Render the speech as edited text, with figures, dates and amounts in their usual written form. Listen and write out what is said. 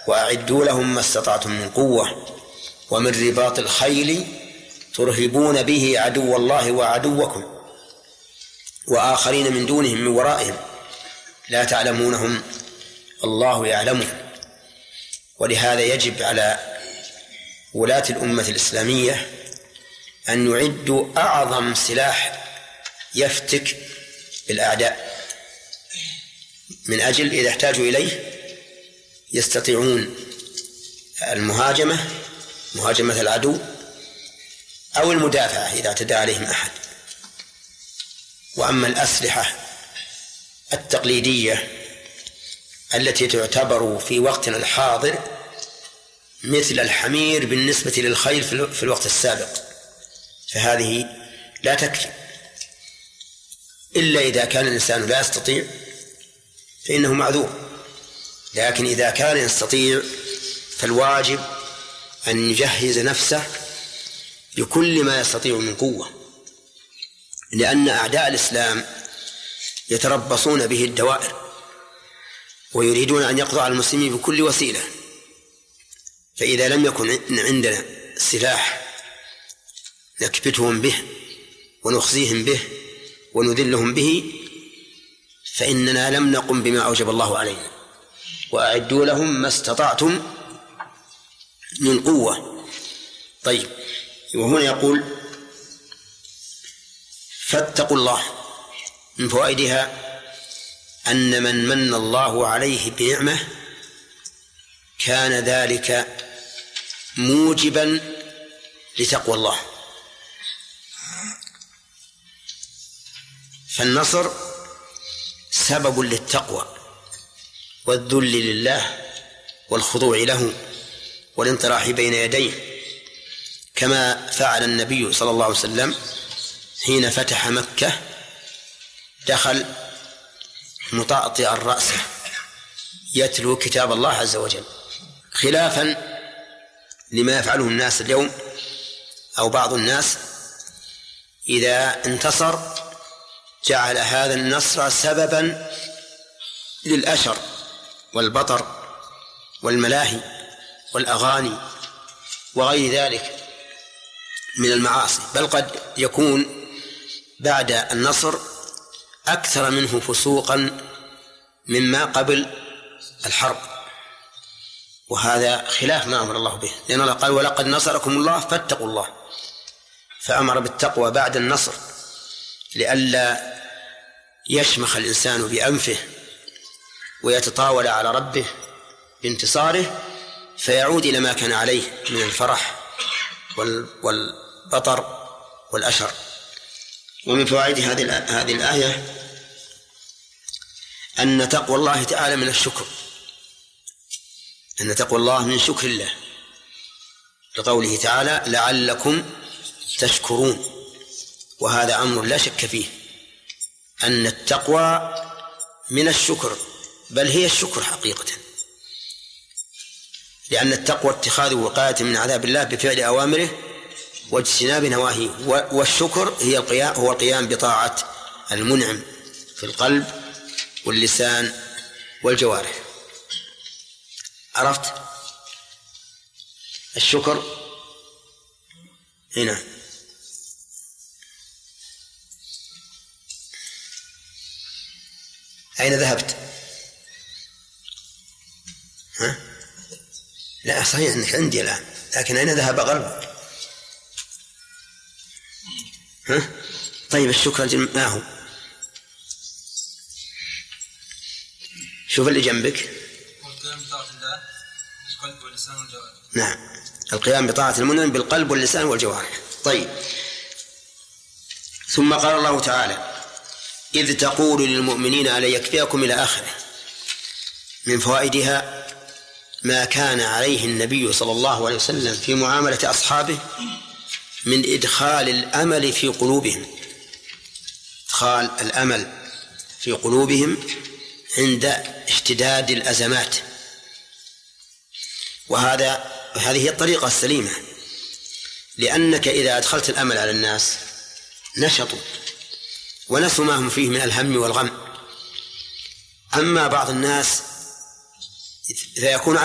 وأعدوا لهم ما استطعتم من قوة ومن رباط الخيل ترهبون به عدو الله وعدوكم وآخرين من دونهم من ورائهم لا تعلمونهم الله يعلمهم. ولهذا يجب على ولاة الأمة الإسلامية أن يعدوا أعظم سلاح يفتك بالأعداء من أجل إذا احتاجوا إليه يستطيعون مهاجمة العدو أو المدافعة إذا اعتدى عليهم أحد. وأما الأسلحة التقليدية التي تعتبر في وقتنا الحاضر مثل الحمير بالنسبة للخيل في الوقت السابق فهذه لا تكفي إلا إذا كان الإنسان لا يستطيع فإنه معذور، لكن إذا كان يستطيع فالواجب أن يجهز نفسه بكل ما يستطيع من قوة، لأن أعداء الإسلام يتربصون به الدوائر ويريدون أن يقضوا على المسلمين بكل وسيلة. فإذا لم يكن عندنا سلاح نكبتهم به ونخزيهم به ونذلهم به فإننا لم نقم بما أوجب الله علينا. وأعدوا لهم ما استطعتم من قوة. طيب، وهنا يقول فاتقوا الله. من فوائدها أن من الله عليه بنعمة كان ذلك موجبا لتقوى الله. فالنصر سبب للتقوى والذل لله والخضوع له والانطراح بين يديه، كما فعل النبي صلى الله عليه وسلم حين فتح مكة، دخل مطأطئا رأسه يتلو كتاب الله عز وجل، خلافا لما يفعله الناس اليوم أو بعض الناس إذا انتصر جعل هذا النصر سببا للأشر والبطر والملاهي والأغاني وغير ذلك من المعاصي، بل قد يكون بعد النصر أكثر منه فسوقا مما قبل الحرب، وهذا خلاف ما أمر الله به، لأن الله قال ولقد نصركم الله فاتقوا الله، فأمر بالتقوى بعد النصر لئلا يشمخ الإنسان بأنفه ويتطاول على ربه بانتصاره فيعود إلى ما كان عليه من الفرح والبطر والأشر. ومن فوائد هذه الآية أن تقوى الله تعالى من الشكر، أن تقوى الله من شكر الله، لقوله تعالى لعلكم تشكرون، وهذا أمر لا شك فيه أن التقوى من الشكر، بل هي الشكر حقيقة، لأن التقوى اتخاذ وقاية من عذاب الله بفعل أوامره واجتناب نواهيه، والشكر هو القيام بطاعة المنعم في القلب واللسان والجوارح. عرفت الشكر هنا؟ أين ذهبت؟ ها؟ لا صحيح أنك عندي الآن، لكن أين ذهب قلبك؟ ها؟ طيب الشكر ما هو؟ شوف اللي جنبك. القيام بطاعة الله بالقلب واللسان والجوارح. نعم، القيام بطاعة المنعم بالقلب واللسان والجوارح. طيب، ثم قال الله تعالى إذ تقول للمؤمنين ألا يكفيكم إلى آخره. من فوائدها ما كان عليه النبي صلى الله عليه وسلم في معاملة أصحابه من إدخال الأمل في قلوبهم، إدخال الأمل في قلوبهم عند اشتداد الأزمات، وهذه هي الطريقة السليمة، لأنك إذا أدخلت الأمل على الناس نشطوا ونسوا ما هم فيه من الهم والغم. أما بعض الناس إذا يكون